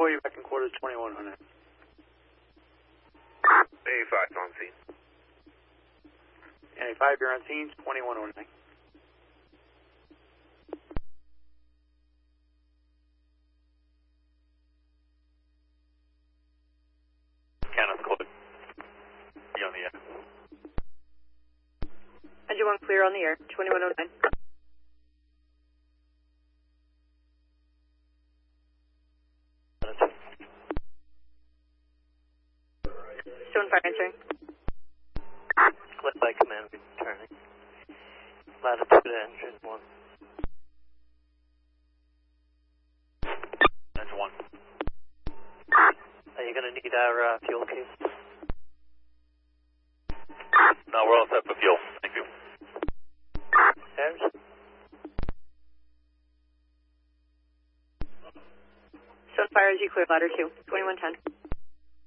4, you're back in quarters 2109. 85 on scene. 85, you're on scene, 2109. Kenneth Code. You're on the air. Engine 1 clear on the air, 2109. Stone Fire answering. Clip by command returning. Latitude engine 1. Engine 1. Are you going to need our fuel case? No, we're all set for fuel. Thank you. Airs? Stone Fire, as you clear ladder 2, 2110.